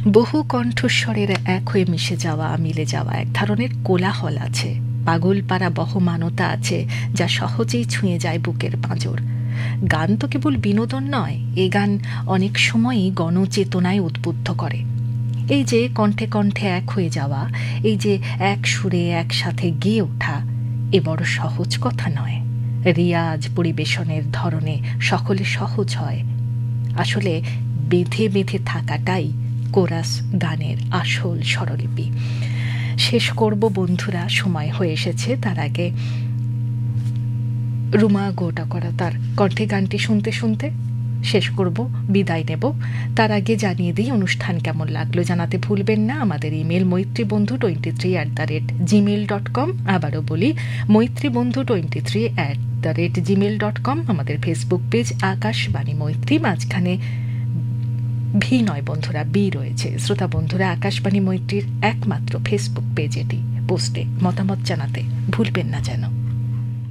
বহু কণ্ঠস্বরের এক হয়ে মিশে যাওয়া, মিলে যাওয়া এক ধরনের কোলাহল আছে, পাগলপাড়া বহমানতা আছে, যা সহজেই ছুঁয়ে যায় বুকের পাঁজর। গান তো কেবল বিনোদন নয়, এ গান অনেক সময়ই গণচেতনায় উদ্বুদ্ধ করে। এই যে কণ্ঠে কণ্ঠে এক হয়ে যাওয়া, এই যে এক সুরে একসাথে গেয়ে ওঠা, এ বড় সহজ কথা নয়। রিয়াজ পরিবেশনের ধরনে সকলে সহজ হয়। আসলে বেঁধে বেঁধে থাকাটাই কোরাস গানের আসল স্বরলিপি। শেষ করব বন্ধুরা, সময় হয়ে এসেছে। তার আগে রুমা গোটাকরা তার কণ্ঠে গানটি শুনতে শুনতে শেষ করব, বিদায় নেব। তার আগে জানিয়ে দিই অনুষ্ঠান কেমন লাগলো। জানাতে ভুলবেন না আমাদের ইমেল মৈত্রীবন্ধু23@gmail.com। আবারও বলি, মৈত্রীবন্ধু23@gmail.com। আমাদের ফেসবুক পেজ আকাশবাণী মৈত্রী, মাঝখানে ভি নয় বন্ধুরা, বি রয়েছে। শ্রোতা বন্ধুরা, আকাশবাণী মৈত্রীর একমাত্র ফেসবুক পেজ এটি। পোস্টে মতামত জানাতে ভুলবেন না যেন।